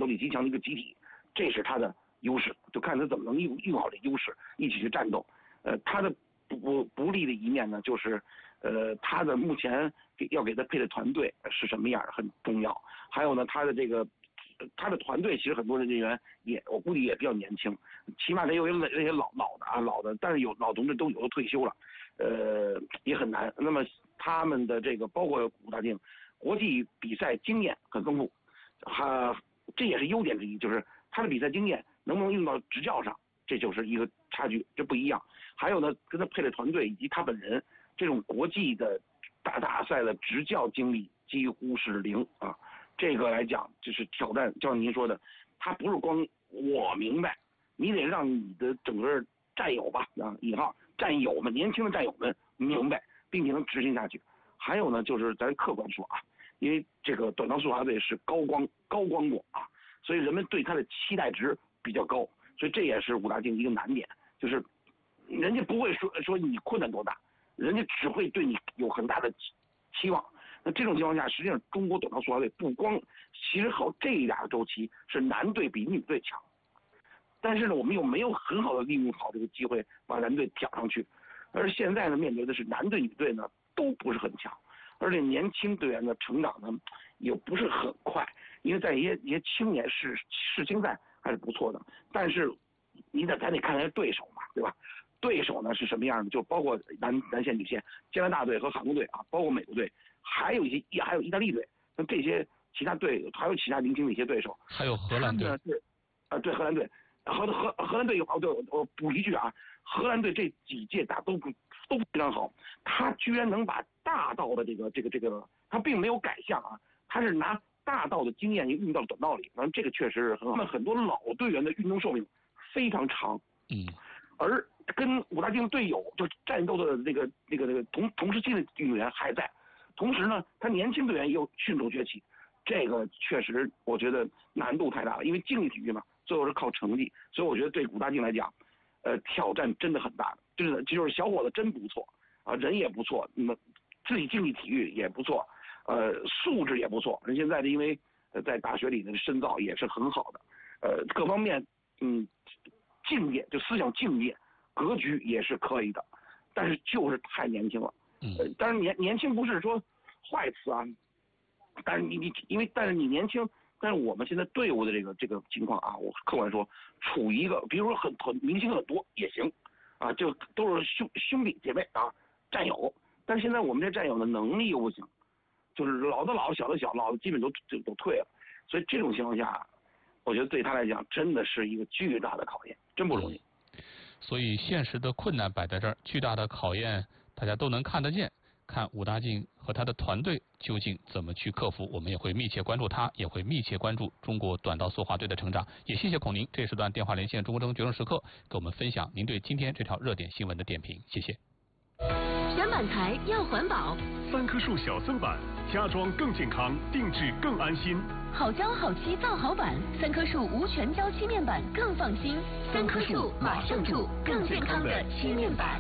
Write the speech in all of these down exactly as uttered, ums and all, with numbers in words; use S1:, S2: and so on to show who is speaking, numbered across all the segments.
S1: 斗力极强的一个集体，这是他的优势，就看他怎么能用用好这优势一起去战斗。呃，他的不不利的一面呢，就是呃他的目前给要给他配的团队是什么样很重要，还有呢他的这个他的团队其实很多人员也我估计也比较年轻，起码得有那些老老的啊老的，但是有老同志都有的退休了，呃也很难。那么他们的这个包括武大靖，国际比赛经验很丰富，哈，这也是优点之一，就是他的比赛经验能不能用到执教上，这就是一个差距，这不一样。还有呢，跟他配的团队以及他本人这种国际的大大赛的执教经历几乎是零啊。这个来讲，就是挑战，就像您说的，他不是光我明白，你得让你的整个战友吧啊，引号战友们，年轻的战友们明白，并且能执行下去。还有呢，就是咱客观说啊，因为这个短道速滑队是高光高光过啊，所以人们对他的期待值比较高，所以这也是武大靖一个难点，就是人家不会说说你困难多大，人家只会对你有很大的期望。那这种情况下，实际上中国短道速滑队不光其实后这俩个周期是男队比女队强，但是呢，我们又没有很好的利用好这个机会把男队挑上去，而现在呢，面对的是男队女队呢都不是很强，而且年轻队员的成长呢也不是很快，因为在一些一些青年世世青赛还是不错的，但是你得咱得看看对手嘛，对吧？对手呢是什么样的？就包括男男线、女线，加拿大队和韩国队啊，包括美国队。还有一些，还有意大利队，那这些其他队，还有其他零星的一些对手，
S2: 还有荷兰队，
S1: 是啊，对荷兰队，荷荷荷兰队有哦，对，我补一句啊，荷兰队这几届打都都非常好，他居然能把大道的这个这个这个，他并没有改向啊，他是拿大道的经验运到了短道里，反正这个确实很好。他们很多老队员的运动寿命非常长，
S2: 嗯，
S1: 而跟武大靖队友就战斗的那个那个那个同同时期的运动员还在。同时呢，他年轻队员又迅速崛起，这个确实我觉得难度太大了，因为竞技体育嘛，最后是靠成绩，所以我觉得对武大靖来讲，呃，挑战真的很大的，真的就是小伙子真不错啊，人也不错，那么自己竞技体育也不错，呃，素质也不错，人现在的因为呃在大学里的深造也是很好的，呃，各方面嗯境界就思想境界格局也是可以的，但是就是太年轻了。呃，当然年年轻不是说坏词啊，但是你你因为但是你年轻，但是我们现在队伍的这个这个情况啊，我客观说处于一个，比如说很很明星很多也行，啊，就都是兄兄弟姐妹啊战友，但是现在我们这战友的能力又不行，就是老的老小的小，老的基本都就都退了，所以这种情况下，我觉得对他来讲真的是一个巨大的考验，真不容易。
S2: 所以现实的困难摆在这儿，巨大的考验大家都能看得见，看武大靖和他的团队究竟怎么去克服，我们也会密切关注他，也会密切关注中国短道速滑队的成长。也谢谢孔宁这时段电话连线中国争决胜时刻，给我们分享您对今天这条热点新闻的点评，谢谢。
S3: 选板材要环保，
S4: 三棵树小森板，加装更健康，定制更安心。
S3: 好胶好漆造好板，三棵树无全胶漆面板更放心。三棵树马上住更健康的漆面板。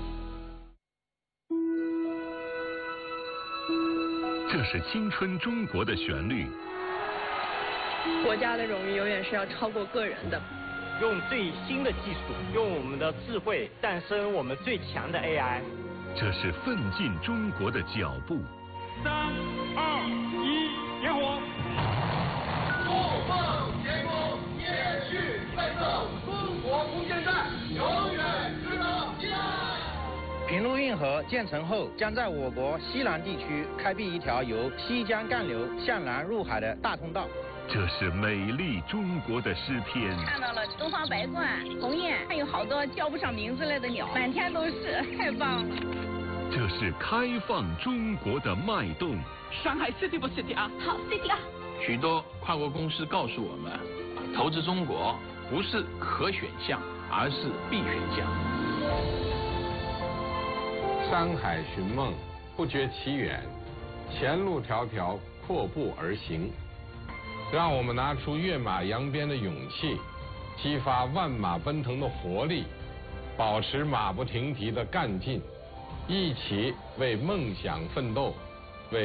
S4: 这是青春中国的旋律。
S5: 国家的荣誉永远是要超过个人的。
S6: 用最新的技术，用我们的智慧诞生我们最强的 A I。
S4: 这是奋进中国的脚步。
S7: 三二一，点火！怒放天空，延续奋斗，中国空间站永远值得期待。
S8: 平陆运河建成后，将在我国西南地区开辟一条由西江干流向南入海的大通道。
S4: 这是美丽中国的诗篇。
S9: 看到了东方白鹳、鸿雁，还有好多叫不上名字来的鸟，满天都是，太棒了。
S4: 这是开放中国的脉动。
S5: 上海 city 不 city 啊？
S9: 好 city 啊！
S10: 许多跨国公司告诉我们，投资中国不是可选项，而是必选项。
S11: 山海寻梦，不觉其远；前路迢迢，阔步而行。让我们拿出跃马扬鞭的勇气，激发万马奔腾的活力，保持马不停蹄的干劲，一起为梦想奋斗。